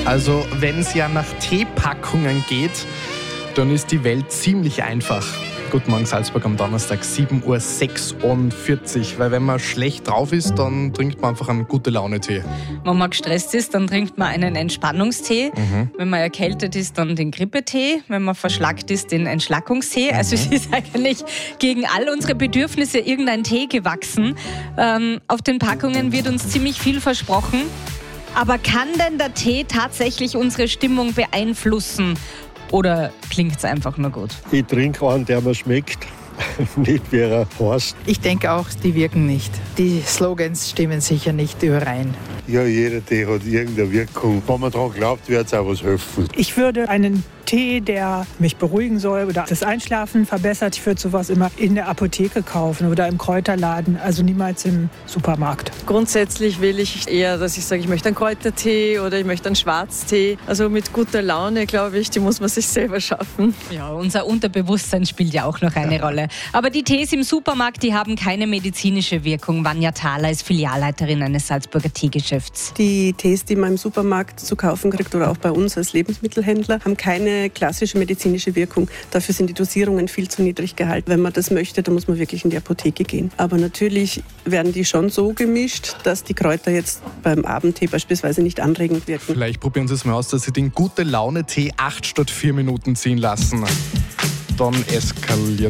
Also wenn es ja nach Teepackungen geht, dann ist die Welt ziemlich einfach. Guten Morgen Salzburg am Donnerstag, 7.46 Uhr. Weil wenn man schlecht drauf ist, dann trinkt man einfach einen Gute-Laune-Tee. Wenn man gestresst ist, dann trinkt man einen Entspannungstee. Wenn man erkältet ist, dann den Grippetee. Wenn man verschlackt ist, den Entschlackungstee. Also es ist eigentlich gegen all unsere Bedürfnisse irgendein Tee gewachsen. Auf den Packungen wird uns ziemlich viel versprochen. Aber kann denn der Tee tatsächlich unsere Stimmung beeinflussen? Oder klingt es einfach nur gut? Ich trinke einen, der mir schmeckt, nicht wie er heißt. Ich denke auch, die wirken nicht. Die Slogans stimmen sicher nicht überein. Ja, jeder Tee hat irgendeine Wirkung. Wenn man daran glaubt, wird es auch was helfen. Ich würde einen Tee, der mich beruhigen soll oder das Einschlafen verbessert, ich würde sowas immer in der Apotheke kaufen oder im Kräuterladen, also niemals im Supermarkt. Grundsätzlich will ich eher, dass ich sage, ich möchte einen Kräutertee oder ich möchte einen Schwarztee. Also mit guter Laune, glaube ich, die muss man sich selber schaffen. Ja, unser Unterbewusstsein spielt ja auch noch eine Rolle. Aber die Tees im Supermarkt, die haben keine medizinische Wirkung. Vanja Thaler ist Filialleiterin eines Salzburger Teegeschäfts. Die Tees, die man im Supermarkt zu kaufen kriegt oder auch bei uns als Lebensmittelhändler, haben keine klassische medizinische Wirkung. Dafür sind die Dosierungen viel zu niedrig gehalten. Wenn man das möchte, dann muss man wirklich in die Apotheke gehen. Aber natürlich werden die schon so gemischt, dass die Kräuter jetzt beim Abendtee beispielsweise nicht anregend wirken. Vielleicht probieren Sie es mal aus, dass Sie den Gute-Laune-Tee 8 statt 4 Minuten ziehen lassen. Dann eskaliert